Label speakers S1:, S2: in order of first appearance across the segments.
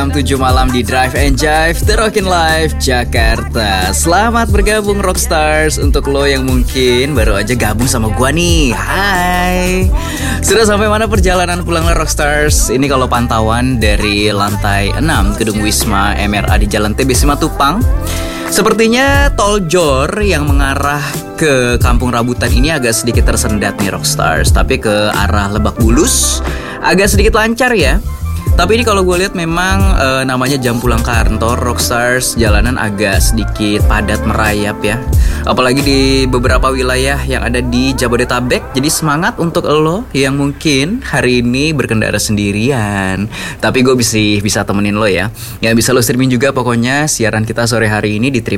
S1: Jam 7 malam di Drive and Jive, The Rockin' Life Jakarta. Selamat bergabung Rockstars. Untuk lo yang mungkin baru aja gabung sama gua nih, hai. Sudah sampai mana perjalanan pulang lo Rockstars? Ini kalau pantauan dari lantai 6 Gedung Wisma MRA di Jalan TB Simatupang, sepertinya tol Jor yang mengarah ke Kampung Rambutan ini agak sedikit tersendat nih Rockstars. Tapi ke arah Lebak Bulus agak sedikit lancar ya. Tapi ini kalau gue lihat memang namanya jam pulang kantor Rockstars, jalanan agak sedikit padat merayap ya. Apalagi di beberapa wilayah yang ada di Jabodetabek. Jadi semangat untuk lo yang mungkin hari ini berkendara sendirian. Tapi gue bisa temenin lo ya. Yang bisa lo streaming juga pokoknya siaran kita sore hari ini di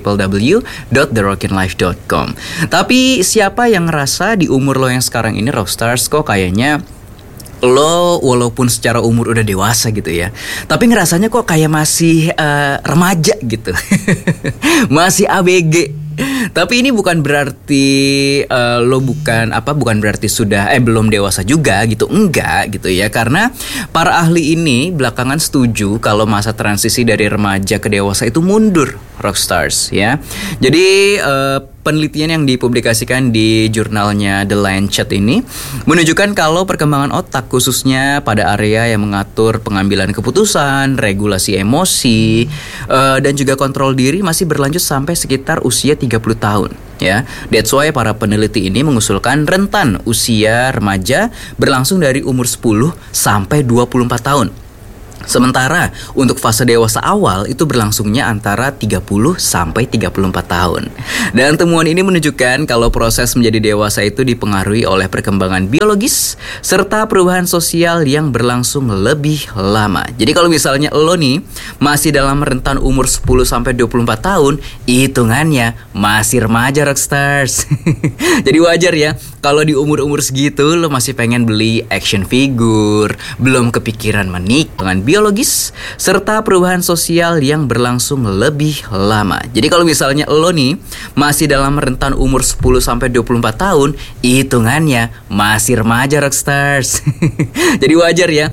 S1: www.therockinlife.com. Tapi siapa yang ngerasa di umur lo yang sekarang ini Rockstars kok kayaknya lo walaupun secara umur udah dewasa gitu ya, tapi ngerasanya kok kayak masih remaja gitu. Masih ABG. Tapi ini bukan berarti lo bukan berarti sudah belum dewasa juga gitu. Enggak gitu ya. Karena para ahli ini belakangan setuju kalau masa transisi dari remaja ke dewasa itu mundur Rockstars ya. Jadi penelitian yang dipublikasikan di jurnalnya The Lancet ini menunjukkan kalau perkembangan otak khususnya pada area yang mengatur pengambilan keputusan, regulasi emosi, dan juga kontrol diri masih berlanjut sampai sekitar usia 30 tahun ya. That's why para peneliti ini mengusulkan rentan usia remaja berlangsung dari umur 10 sampai 24 tahun. Sementara untuk fase dewasa awal itu berlangsungnya antara 30 sampai 34 tahun. Dan temuan ini menunjukkan kalau proses menjadi dewasa itu dipengaruhi oleh perkembangan biologis serta perubahan sosial yang berlangsung lebih lama. Jadi kalau misalnya lo nih masih dalam rentan umur 10 sampai 24 tahun, hitungannya masih remaja Rockstars. Jadi wajar ya kalau di umur-umur segitu lo masih pengen beli action figure, belum kepikiran menikah dengan biologis serta perubahan sosial yang berlangsung lebih lama. Jadi kalau misalnya lo nih masih dalam rentan umur 10 sampai 24 tahun, hitungannya masih remaja Rockstars. Jadi wajar ya